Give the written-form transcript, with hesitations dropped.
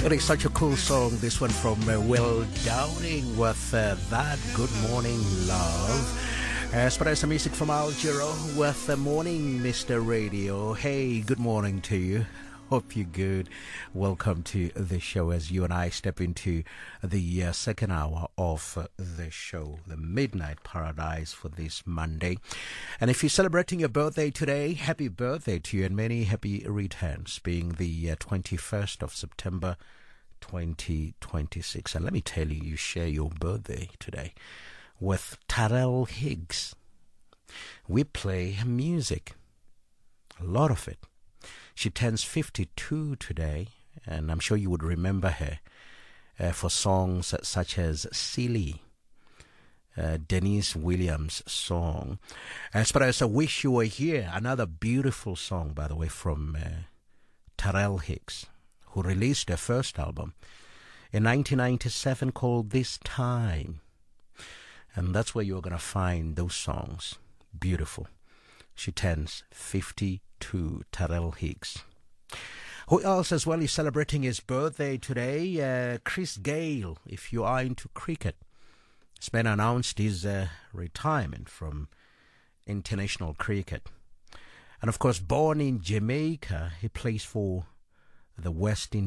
It is such a cool song, this one from Will Downing with That Good Morning Love. As far as the music from Al Giro with Morning Mr. Radio. Hey, good morning to you. Hope you're good. Welcome to the show as you and I step into the second hour of the show, the Midnight Paradise for this Monday. And if you're celebrating your birthday today, happy birthday to you and many happy returns, being the 21st of September 2026. And let me tell you, you share your birthday today with Tyrell Higgs. We play music, a lot of it. She turns 52 today, and I'm sure you would remember her for songs such as Silly, Denise Williams' song. As far as I Wish You Were Here, another beautiful song, by the way, from Tyrell Higgs, who released her first album in 1997 called This Time. And that's where you're going to find those songs. Beautiful. She turns 52, Tyrell Higgs. Who else as well is celebrating his birthday today? Chris Gayle, if you are into cricket. He's been announced his retirement from international cricket. And of course, born in Jamaica, he plays for the West Indies.